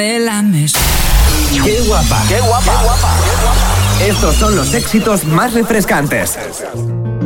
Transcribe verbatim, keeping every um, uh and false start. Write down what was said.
¡Qué guapa! ¡Qué guapa! ¡Qué guapa! Estos son los éxitos más refrescantes.